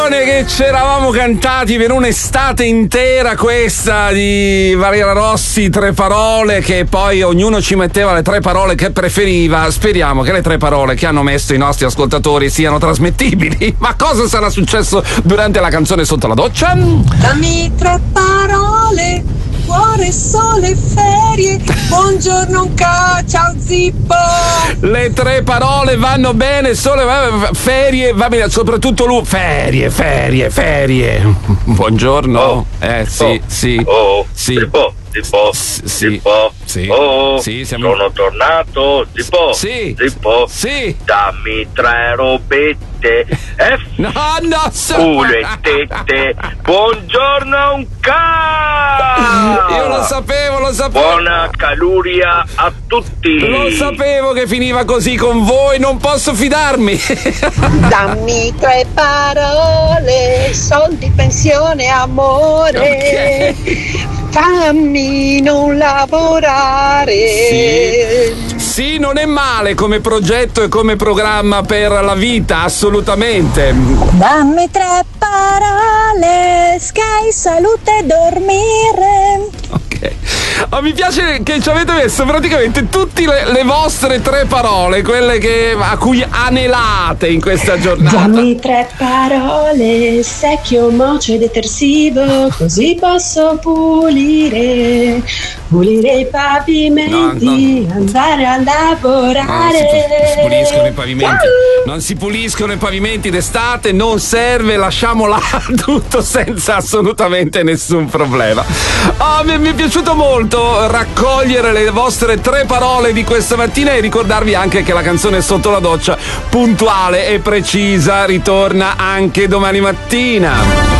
Che ci eravamo cantati per un'estate intera, questa di Valeria Rossi, 3 parole, che poi ognuno ci metteva le 3 parole che preferiva. Speriamo che le 3 parole che hanno messo i nostri ascoltatori siano trasmettibili. Ma cosa sarà successo durante la canzone Sotto la doccia? Dammi 3 parole, cuore, sole, ferie, buongiorno, ciao zippo. Le 3 parole vanno bene, sole, ferie, va bene, soprattutto lui. Ferie. Buongiorno. Oh. Sì. Sì. Sì, sono tornato. Zippo. Dammi 3 robette. No, culo e tette. Buongiorno, un Io lo sapevo. Buona caluria a tutti. Lo sapevo che finiva così con voi, non posso fidarmi. Dammi 3 parole, soldi, pensione, amore. Okay. Fammi non lavorare. Sì, non è male come progetto e come programma per la vita, assolutamente. Dammi 3 parole, Sky, salute, dormire. Ok. Mi piace che ci avete messo praticamente tutte le vostre 3 parole, quelle a cui anelate in questa giornata. Dammi 3 parole, secchio, moce, detersivo, così posso pulire i pavimenti, andare a lavorare. Si puliscono i pavimenti. Non si puliscono i pavimenti d'estate, non serve, lasciamo là tutto senza assolutamente nessun problema. Mi è piaciuto molto raccogliere le vostre 3 parole di questa mattina e ricordarvi anche che la canzone Sotto la doccia, puntuale e precisa, ritorna anche domani mattina.